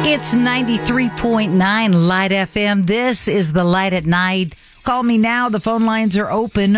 It's 93.9 Light FM. This is the Light at Night. Call me now. The phone lines are open.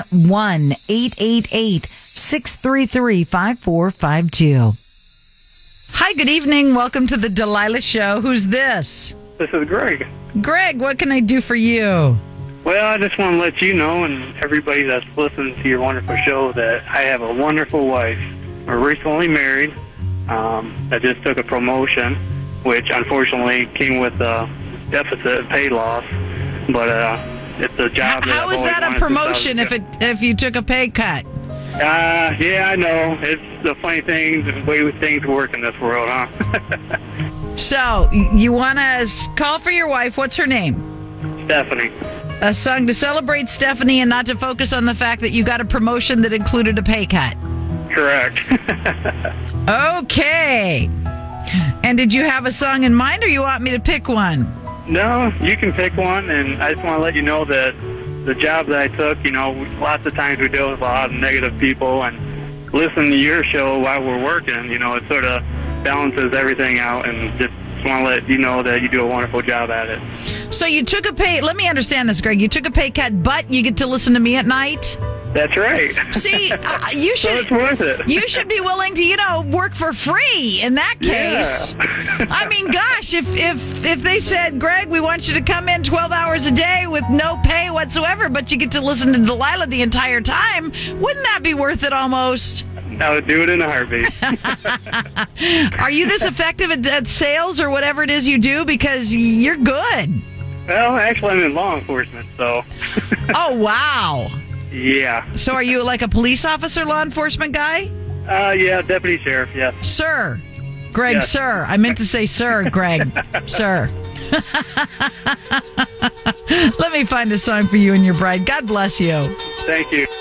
1-888-633-5452. Hi, good evening. Welcome to the Delilah Show. Who's this? This is Greg. Greg, what can I do for you? Well, I just want to let you know and everybody that's listening to your wonderful show that I have a wonderful wife. We're recently married. I just took a promotion, which unfortunately came with a deficit pay loss. But it's a job that How is that a promotion if you took a pay cut? Yeah, I know. It's the funny thing, the way things work in this world, huh? So, you want to call for your wife. What's her name? Stephanie. A song to celebrate Stephanie and not to focus on the fact that you got a promotion that included a pay cut. Correct. Okay. And did you have a song in mind, or you want me to pick one? No, you can pick one, and I just want to let you know that the job that I took, lots of times we deal with a lot of negative people, and listening to your show while we're working, it sort of balances everything out, and just want to let you know that you do a wonderful job at it. So you took a pay, let me understand this, Greg. You took a pay cut, but you get to listen to me at night? That's right. See, you should. So it's worth it. You should be willing to, work for free in that case. Yeah. I mean, gosh, if they said, Greg, we want you to come in 12 hours a day with no pay whatsoever, but you get to listen to Delilah the entire time, wouldn't that be worth it almost? I would do it in a heartbeat. Are you this effective at sales or whatever it is you do? Because you're good. Well, actually, I'm in law enforcement, so. Oh, wow. Yeah. So are you like a police officer, law enforcement guy? Yeah, deputy sheriff, yes. Sir. Greg, Yes. sir. I meant to say sir, Greg. Sir. Let me find a song for you and your bride. God bless you. Thank you.